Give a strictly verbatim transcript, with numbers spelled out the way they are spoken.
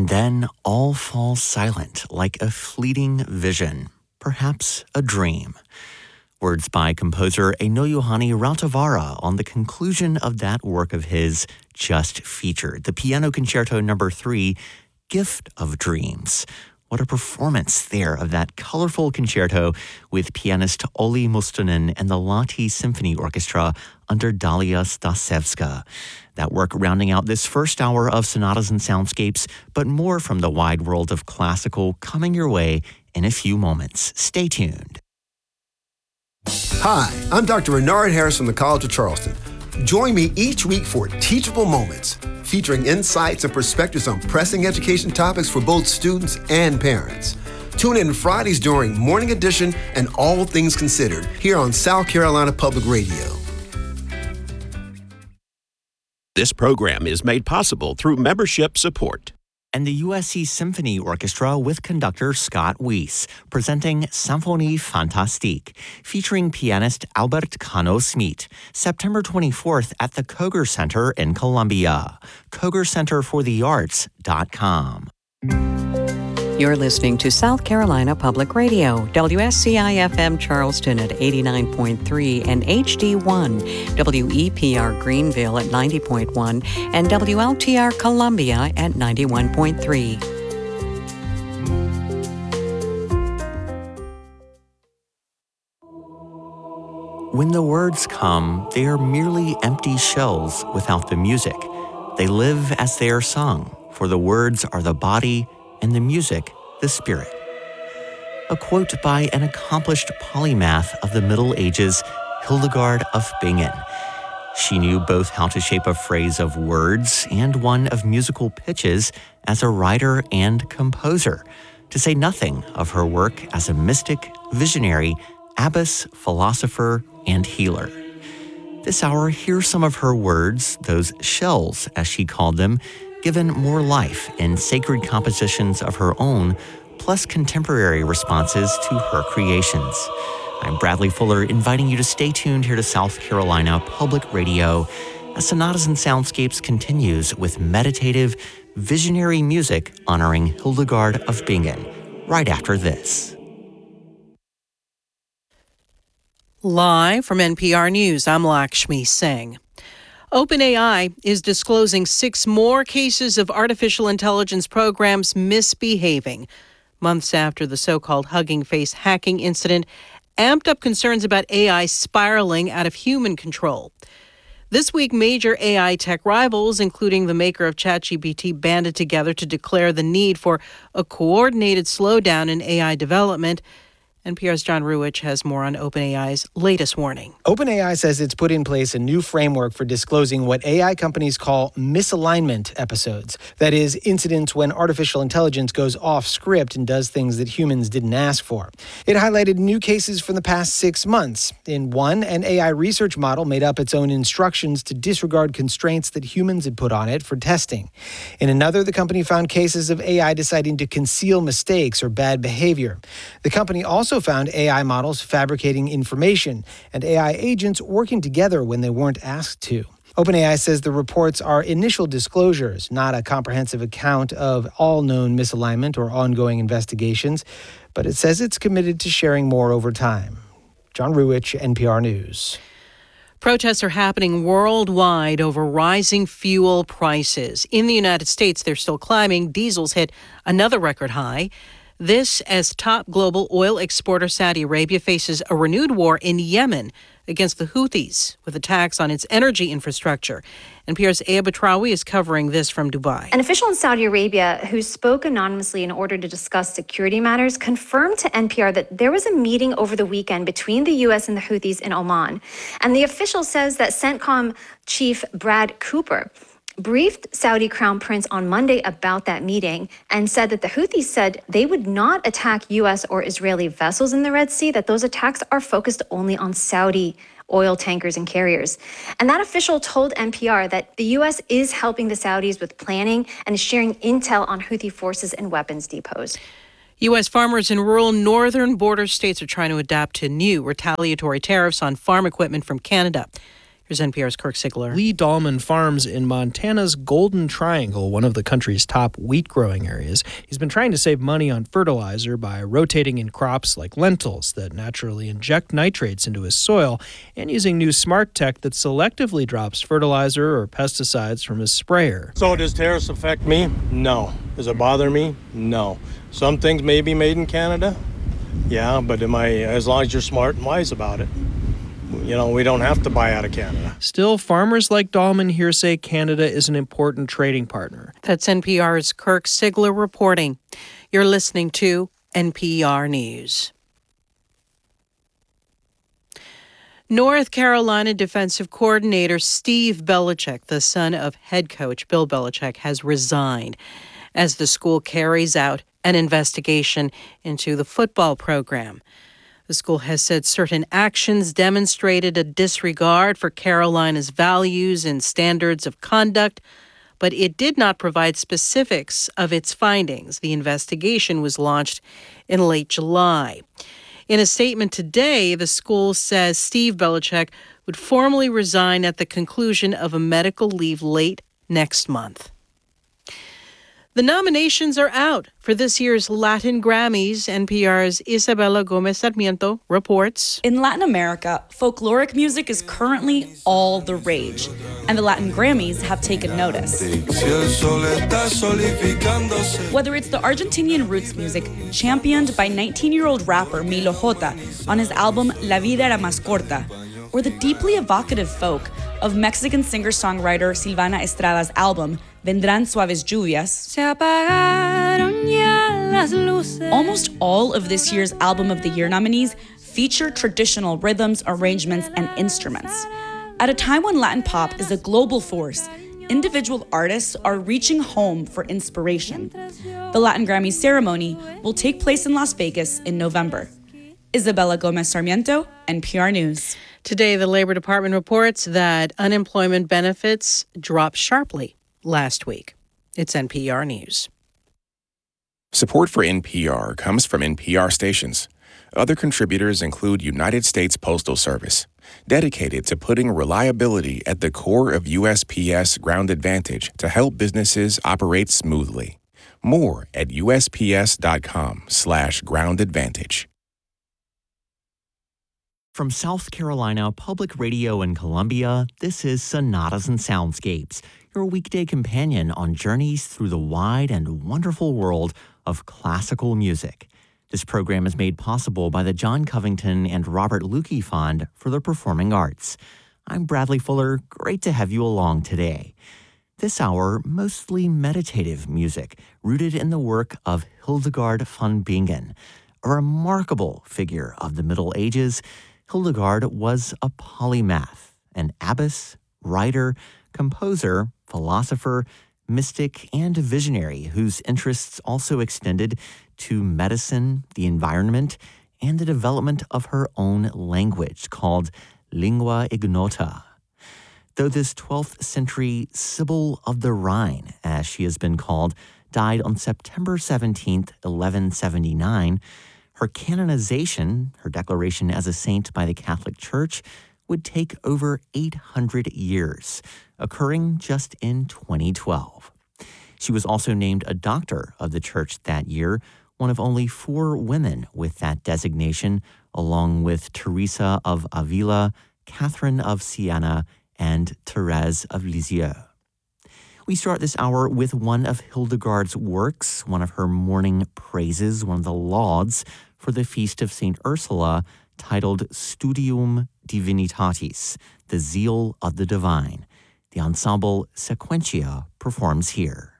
And then all falls silent like a fleeting vision, perhaps a dream. Words by composer Enoyohani Rautavaara on the conclusion of that work of his just featured, the Piano Concerto Number three, Gift of Dreams. What a performance there of that colorful concerto with pianist Olli Mustonen and the Lahti Symphony Orchestra under Dalia Stasevska. That work rounding out this first hour of Sonatas and Soundscapes, but more from the wide world of classical coming your way in a few moments. Stay tuned. Hi, I'm Doctor Renard Harris from the College of Charleston. Join me each week for Teachable Moments, featuring insights and perspectives on pressing education topics for both students and parents. Tune in Fridays during Morning Edition and All Things Considered here on South Carolina Public Radio. This program is made possible through membership support. And the U S C Symphony Orchestra with conductor Scott Weiss, presenting Symphonie Fantastique, featuring pianist Albert Cano Smit, September twenty-fourth at the Koger Center in Columbia. Koger Center for the Arts dot com. You're listening to South Carolina Public Radio, W S C I F M Charleston at eighty-nine point three and H D one, W E P R Greenville at ninety point one, and W L T R Columbia at ninety-one point three. When the words come, they are merely empty shells without the music. They live as they are sung, for the words are the body and the music, the spirit. A quote by an accomplished polymath of the Middle Ages, Hildegard of Bingen. She knew both how to shape a phrase of words and one of musical pitches as a writer and composer, to say nothing of her work as a mystic, visionary, abbess, philosopher, and healer. This hour, here's some of her words, those shells, as she called them, given more life in sacred compositions of her own, plus contemporary responses to her creations. I'm Bradley Fuller, inviting you to stay tuned here to South Carolina Public Radio as Sonatas and Soundscapes continues with meditative, visionary music honoring Hildegard of Bingen, right after this. Live from N P R News, I'm Lakshmi Singh. OpenAI is disclosing six more cases of artificial intelligence programs misbehaving, months after the so-called Hugging Face hacking incident amped up concerns about A I spiraling out of human control. This week, major A I tech rivals, including the maker of ChatGPT, banded together to declare the need for a coordinated slowdown in A I development. N P R's John Ruwitch has more on OpenAI's latest warning. OpenAI says it's put in place a new framework for disclosing what A I companies call misalignment episodes. That is, incidents when artificial intelligence goes off script and does things that humans didn't ask for. It highlighted new cases from the past six months. In one, an A I research model made up its own instructions to disregard constraints that humans had put on it for testing. In another, the company found cases of A I deciding to conceal mistakes or bad behavior. The company also found A I models fabricating information and A I agents working together when they weren't asked to. OpenAI says the reports are initial disclosures, not a comprehensive account of all known misalignment or ongoing investigations, but it says it's committed to sharing more over time. John Ruwitch, N P R News. Protests are happening worldwide over rising fuel prices. In the United States, they're still climbing. Diesel's hit another record high. This as top global oil exporter Saudi Arabia faces a renewed war in Yemen against the Houthis with attacks on its energy infrastructure. N P R's Aya Batrawi is covering this from Dubai. An official in Saudi Arabia who spoke anonymously in order to discuss security matters confirmed to N P R that there was a meeting over the weekend between the U S and the Houthis in Oman. And the official says that CENTCOM chief Brad Cooper briefed Saudi Crown Prince on Monday about that meeting and said that the Houthis said they would not attack U S or Israeli vessels in the Red Sea, that those attacks are focused only on Saudi oil tankers and carriers. And that official told N P R that the U S is helping the Saudis with planning and is sharing intel on Houthi forces and weapons depots. U S farmers in rural northern border states are trying to adapt to new retaliatory tariffs on farm equipment from Canada. Here's N P R's Kirk Sigler. Lee Dahlman farms in Montana's Golden Triangle, one of the country's top wheat growing areas. He's been trying to save money on fertilizer by rotating in crops like lentils that naturally inject nitrates into his soil and using new smart tech that selectively drops fertilizer or pesticides from his sprayer. So does tariffs affect me? No. Does it bother me? No. Some things may be made in Canada. Yeah, but am I, as long as you're smart and wise about it. You know, we don't have to buy out of Canada. Still, farmers like Dahlman here say Canada is an important trading partner. That's N P R's Kirk Sigler reporting. You're listening to N P R News. North Carolina defensive coordinator Steve Belichick, the son of head coach Bill Belichick, has resigned as the school carries out an investigation into the football program. The school has said certain actions demonstrated a disregard for Carolina's values and standards of conduct, but it did not provide specifics of its findings. The investigation was launched in late July. In a statement today, the school says Steve Belichick would formally resign at the conclusion of a medical leave late next month. The nominations are out for this year's Latin Grammys. N P R's Isabela Gomez Sarmiento reports. In Latin America, folkloric music is currently all the rage, and the Latin Grammys have taken notice. Whether it's the Argentinian roots music championed by nineteen-year-old rapper Milo J on his album La Vida Era Más Corta, or the deeply evocative folk of Mexican singer-songwriter Silvana Estrada's album Vendrán Suaves Lluvias, Se apagaron ya las luces. Almost all of this year's Album of the Year nominees feature traditional rhythms, arrangements, and instruments. At a time when Latin pop is a global force, individual artists are reaching home for inspiration. The Latin Grammy ceremony will take place in Las Vegas in November. Isabela Gomez Sarmiento, N P R News. Today, the Labor Department reports that unemployment benefits dropped sharply last week. It's N P R News. Support for N P R comes from N P R stations. Other contributors include United States Postal Service, dedicated to putting reliability at the core of U S P S Ground Advantage to help businesses operate smoothly. More at usps.com slash ground advantage. From South Carolina Public Radio in Columbia, this is Sonatas and Soundscapes, your weekday companion on journeys through the wide and wonderful world of classical music. This program is made possible by the John Covington and Robert Lukey Fund for the Performing Arts. I'm Bradley Fuller. Great to have you along today. This hour, mostly meditative music rooted in the work of Hildegard von Bingen, a remarkable figure of the Middle Ages. Hildegard was a polymath, an abbess, writer, composer, philosopher, mystic, and visionary whose interests also extended to medicine, the environment, and the development of her own language called lingua ignota. Though this twelfth century Sibyl of the Rhine, as she has been called, died on September seventeenth, eleven seventy-nine, her canonization, her declaration as a saint by the Catholic Church, would take over eight hundred years, occurring just in twenty twelve. She was also named a doctor of the Church that year, one of only four women with that designation, along with Teresa of Avila, Catherine of Siena, and Therese of Lisieux. We start this hour with one of Hildegard's works, one of her morning praises, one of the lauds for the feast of Saint Ursula, titled Studium Divinitatis, the Zeal of the Divine. The ensemble Sequentia performs here.